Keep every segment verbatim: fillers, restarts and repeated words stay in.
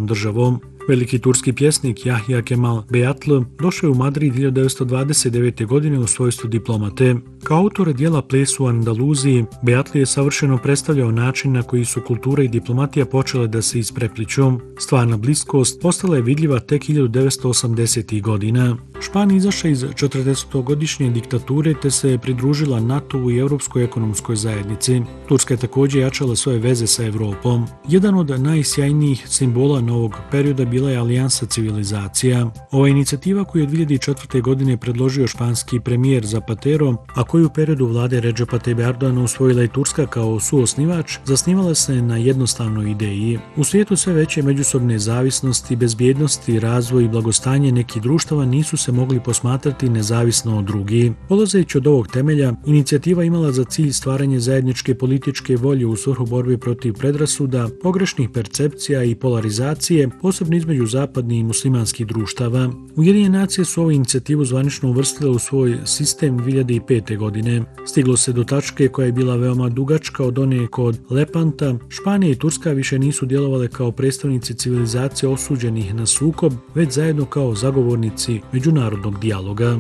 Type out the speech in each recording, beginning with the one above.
ovom državom. Veliki turski pjesnik Yahya Kemal Beyatlı došao je u Madrid hiljadu devetsto dvadeset devete. godine u svojstvu diplomate. Kao autor dijela Ples u Andaluziji, Beyatlı je savršeno predstavljao način na koji su kultura i diplomatija počele da se isprepliću. Stvarna bliskost postala je vidljiva tek hiljadu devetsto osamdesetih. godina. Španija izašla iz četrdesetogodišnje diktature te se pridružila NATO-u i Europskoj ekonomskoj zajednici. Turska je također jačala svoje veze sa Europom. Jedan od najsjajnijih simbola novog perioda bila je Alijansa civilizacija. Ova inicijativa koju je dvije hiljade četvrte. godine predložio španski premijer Zapatero, a koju u periodu vlade Redžepa Tayyip Erdogana usvojila i Turska kao suosnivač, zasnivala se na jednostavnoj ideji. U svijetu sve veće međusobne zavisnosti, bezbjednosti, razvoj i blagostanje nekih društava nisu se mogli posmatrati nezavisno od drugih. Polazeći od ovog temelja, inicijativa imala za cilj stvaranje zajedničke političke volje u svrhu borbe protiv predrasuda, pogrešnih percepcija i polarizacije, posebno između zapadnih i muslimanskih društava. Ujedinjene nacije su ovu inicijativu zvanično uvrstile u svoj sistem dvije hiljade pete. godine. Stiglo se do tačke koja je bila veoma dugačka od one kod Lepanta. Španija i Turska više nisu djelovale kao predstavnici civilizacije osuđenih na sukob, već zajedno kao zagovornici međunarodnog dijaloga.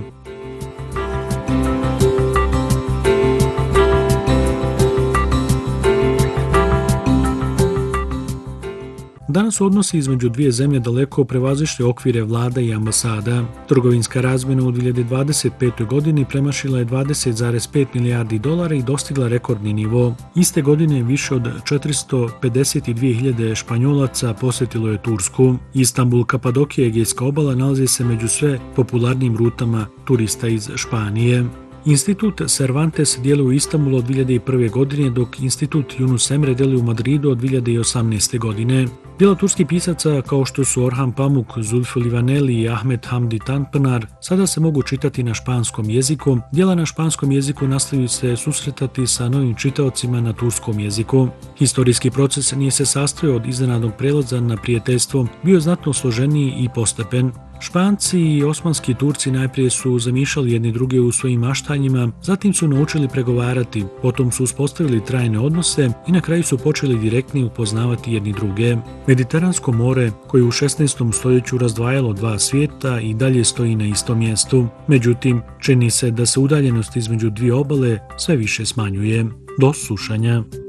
Danas su odnosi između dvije zemlje daleko prevazišli okvire vlada i ambasada. Trgovinska razmjena u dvije hiljade dvadeset petoj. godini premašila je dvadeset zarez pet milijardi dolara i dostigla rekordni nivo. Iste godine više od četiristo pedeset dvije hiljade Španjolaca posjetilo je Tursku. Istanbul, Kapadokija i Egejska obala nalazi se među sve popularnim rutama turista iz Španije. Institut Cervantes djeluje u Istanbulu od dvije hiljade prve. godine, dok Institut Yunus Emre djeluje u Madridu od dvije hiljade osamnaeste. godine. Djela turskih pisaca kao što su Orhan Pamuk, Zulfü Livaneli i Ahmet Hamdi Tanpınar sada se mogu čitati na španskom jeziku. Djela na španskom jeziku nastavljaju se susretati sa novim čitaocima na turskom jeziku. Historijski proces nije se sastojao od iznenadnog prelaza na prijateljstvo, bio znatno složeniji i postepen. Španci i osmanski Turci najprije su zamišljali jedni druge u svojim maštanjima, zatim su naučili pregovarati, potom su uspostavili trajne odnose i na kraju su počeli direktnije upoznavati jedni druge. Mediteransko more, koje je u šesnaestom. stoljeću razdvajalo dva svijeta, i dalje stoji na istom mjestu. Međutim, čini se da se udaljenost između dvije obale sve više smanjuje. Do slušanja.